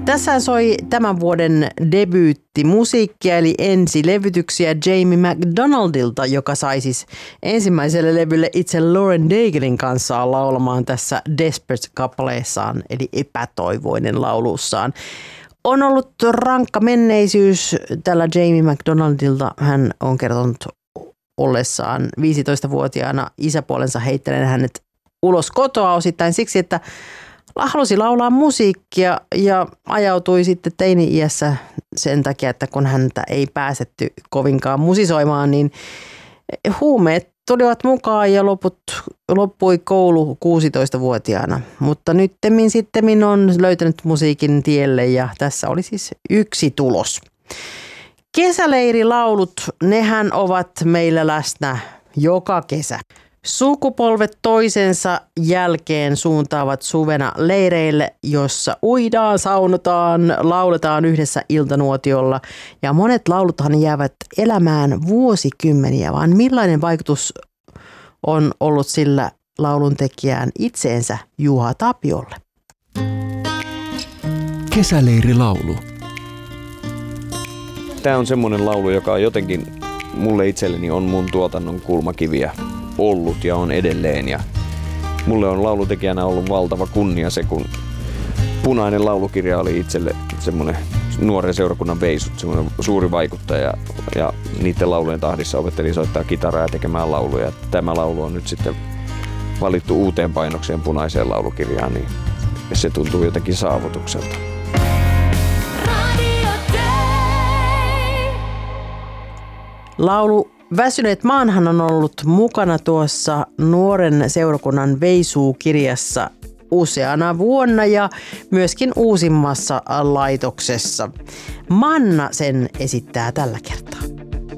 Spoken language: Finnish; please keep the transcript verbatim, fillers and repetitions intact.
Tässä soi tämän vuoden debyyttimusiikkia eli ensilevytyksiä Jamie McDonaldilta, joka sai siis ensimmäiselle levylle itse Lauren Daiglein kanssa laulamaan tässä Desperate-kappaleessaan eli epätoivoinen laulussaan. On ollut rankka menneisyys tällä Jamie McDonaldilta. Hän on kertonut ollessaan viisitoistavuotiaana isäpuolensa heittäneen hänet ulos kotoa osittain siksi, että halusi laulaa musiikkia ja ajautui sitten teini-iässä sen takia, että kun häntä ei pääsetty kovinkaan musisoimaan, niin huumeet tulivat mukaan ja loput, loppui koulu kuusitoistavuotiaana. Mutta nyttemmin sittemmin on löytänyt musiikin tielle ja tässä oli siis yksi tulos. Kesäleirilaulut, nehän ovat meillä läsnä joka kesä. Sukupolvet toisensa jälkeen suuntaavat suvena leireille, jossa uidaan, saunotaan, lauletaan yhdessä iltanuotiolla ja monet lauluthan jäävät elämään vuosikymmeniä, vaan millainen vaikutus on ollut sillä lauluntekijään itseensä Juha Tapiolle? Kesäleirilaulu. Tämä on semmoinen laulu, joka on jotenkin mulle itselleni on mun tuotannon kulmakiviä ollut ja on edelleen. Ja mulle on laulutekijänä ollut valtava kunnia se, kun Punainen laulukirja oli itselle semmoinen nuoren seurakunnan veisut, semmoinen suuri vaikuttaja. Ja niiden laulujen tahdissa opettelin soittaa kitaraa ja tekemään lauluja. Tämä laulu on nyt sitten valittu uuteen painokseen Punaiseen laulukirjaan, niin se tuntuu jotenkin saavutukselta. Laulu Väsyneet maanhan on ollut mukana tuossa nuoren seurakunnan Veisuu-kirjassa useana vuonna ja myöskin uusimmassa laitoksessa. Manna sen esittää tällä kertaa.